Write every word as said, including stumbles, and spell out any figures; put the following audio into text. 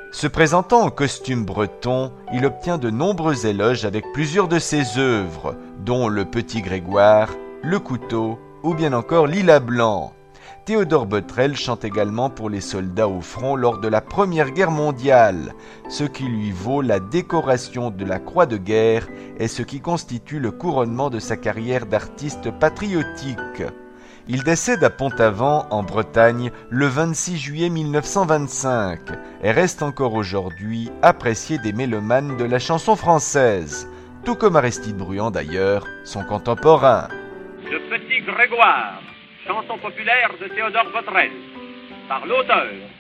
Se présentant en costume breton, il obtient de nombreux éloges avec plusieurs de ses œuvres, dont Le Petit Grégoire, Le Couteau ou bien encore Lilas blanc. Théodore Botrel chante également pour les soldats au front lors de la Première Guerre mondiale, ce qui lui vaut la décoration de la Croix de guerre et ce qui constitue le couronnement de sa carrière d'artiste patriotique. Il décède à Pont-Aven, en Bretagne, le vingt-six juillet mille neuf cent vingt-cinq et reste encore aujourd'hui apprécié des mélomanes de la chanson française, tout comme Aristide Bruand d'ailleurs, son contemporain. Le Petit Grégoire, chanson populaire de Théodore Botrel, par l'auteur